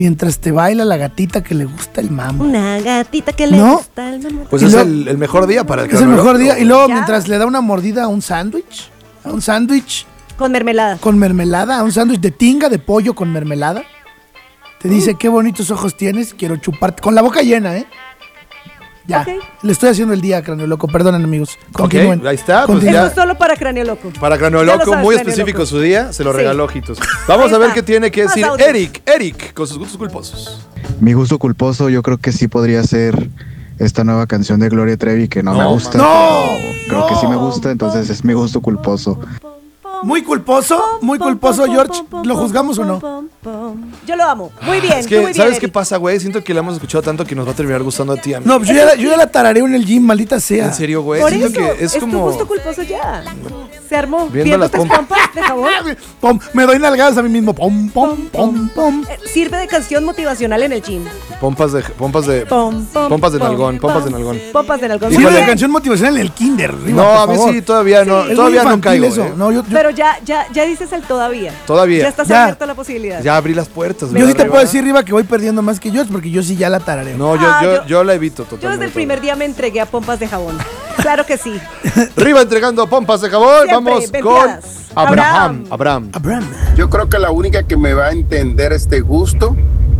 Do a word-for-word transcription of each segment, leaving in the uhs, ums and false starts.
Mientras te baila la gatita que le gusta el mambo. Una gatita que le ¿No? gusta el mambo. Pues Y es lo- el, el mejor día para el Es el mejor cronólogo. día. Y luego Ya. mientras le da una mordida a un sándwich, a un sándwich Con mermelada. con mermelada, a un sándwich de tinga de pollo con mermelada, te dice, qué bonitos ojos tienes, quiero chuparte. Con la boca llena, ¿eh? Ya. Ok. Le estoy haciendo el día, Cráneo Loco. Perdonen, amigos. Continúen. Ok, ahí está, pues Continúen. ya. Eso es solo para Cráneo Loco. Para Ya lo Cronólogo, sabes, muy Cráneo específico Loco. su día, se lo Sí. regaló Ojitos. Vamos Ahí a ver está. qué tiene que Más decir audios. Eric, Eric, con sus gustos culposos. Mi gusto culposo yo creo que sí podría ser esta nueva canción de Gloria Trevi que no, No, me gusta. ¡No! Creo ¡No! que sí me gusta, entonces es mi gusto culposo. Muy culposo, muy culposo, George. ¿Lo juzgamos o no? Yo lo amo. Muy bien. Es tú que, muy bien, ¿sabes qué Eric. pasa, güey? Siento que la hemos escuchado tanto que nos va a terminar gustando a ti, a mí. No, pues yo ya, la- yo ya la tarareo en el gym, maldita sea. En serio, güey. Por Siento eso, que es es como. tu gusto culposo ya. Se armó. Viendo las Viendo tus pompas. pompas de jabón. Pom, me doy nalgadas a mí mismo. Pom, pom, pom, pom. Eh, Sirve de canción motivacional en el gym. Pompas de. Pompas de. Pom, pom, Pompas de pom, nalgón, pompas de pom. nalgón. Pompas de nalgón. Sirve Muy de bien. canción motivacional en el kinder. Riva, No, por a mí favor. sí, todavía no. Es muy Todavía no infantil caigo. eso. eh. No, yo, yo- Pero ya, ya, ya dices el todavía. Todavía. Ya estás Ya. abierto a la posibilidad. Ya abrí las puertas. yo ¿verdad, sí te Riva? puedo decir, Riva, que voy perdiendo más que George porque yo sí ya la tarareo. No, yo, Ah, yo, yo- yo la evito Yo totalmente. desde el primer día me entregué a pompas de jabón. Claro que sí. Riva entregando pompas de jabón. Siempre, Vamos con vendidas. Abraham. Abraham. Abraham. Abraham. Yo creo que la única que me va a entender este gusto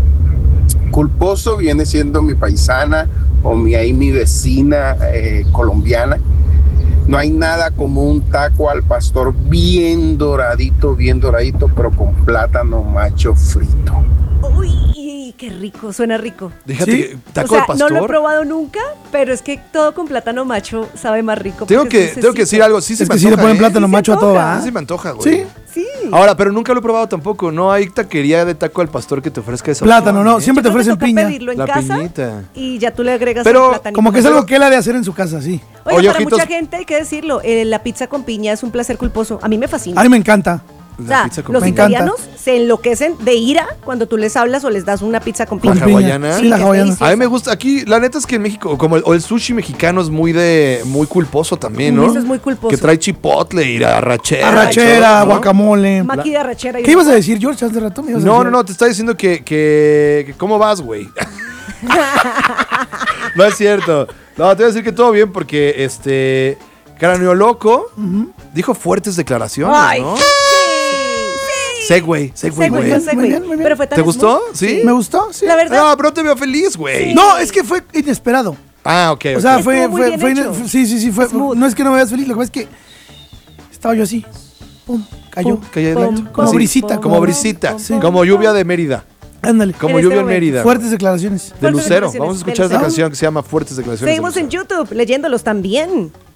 culposo viene siendo mi paisana o mi ahí mi vecina eh, colombiana. No hay nada como un taco al pastor bien doradito, bien doradito, pero con plátano macho frito. Uy, qué rico, suena rico. Fíjate ¿Sí? que taco o sea, de pastor. no lo he probado nunca, pero es que todo con plátano macho sabe más rico. Tengo porque que, es tengo que decir dulcecito. algo. Sí se Es me que sí le antoja, ponen ¿eh? plátano Sí se macho a todo, antoja. ¿va? Sí se me antoja, güey. Sí. Sí. Ahora, pero nunca lo he probado tampoco. No hay taquería de taco al pastor que te ofrezca esa Plátano, opción, no. ¿eh? Siempre te Yo creo que ofrecen toca piña. pedirlo en La casa piñita. y ya tú le agregas Pero, el platanito. Como que es macho. algo que él ha de hacer en su casa, sí. Oye, Oye, para ojitos. mucha gente hay que decirlo, eh, la pizza con piña es un placer culposo. A mí me fascina. A mí me encanta. O La sea, pizza con los Me piña. encanta. italianos se enloquecen de ira cuando tú les hablas o les das una pizza con Con piña. ¿La piña. hawaiana? Sí, la qué hawaiana. delicioso. A mí me gusta. Aquí, la neta es que en México, como el, o el sushi mexicano es muy de muy culposo también, ¿no? Eso es muy culposo. Que trae chipotle y arrachera. Arrachera, y todo, ¿no? guacamole. Maqui de arrachera. y ¿Qué ibas a decir, George, hace rato? ¿Me ibas a No, decir? no, no, te está diciendo que, que, que ¿cómo vas, güey? No es cierto. No, te voy a decir que todo bien porque este Cráneo Loco dijo fuertes declaraciones, Ay, ¿no? sí, sí. Segway, segway, Segway, güey. fue Muy segway. bien, muy bien. Pero fue tan ¿Te gustó? smooth. ¿Sí? ¿Me gustó? Sí. La verdad. No, pero te veo feliz, güey. No, es que fue inesperado. Ah, ok. O sea, ok. fue, Estuvo muy fue, bien fue, hecho. ine- sí, sí, sí, fue. Smooth. No es que no me veas feliz, lo que pasa es que estaba yo así. Pum, cayó. Pum, cayó Pum, exacto. como Así, brisita, Como pum, brisita. pum, Sí. pum, Como pum. lluvia de Mérida. Ándale. Como En lluvia este en momento. Mérida. Fuertes declaraciones. De Fuertes Lucero. declaraciones Vamos a de escuchar esa Lucero. canción que se llama Fuertes Declaraciones. de Seguimos en Lucero. YouTube leyéndolos también.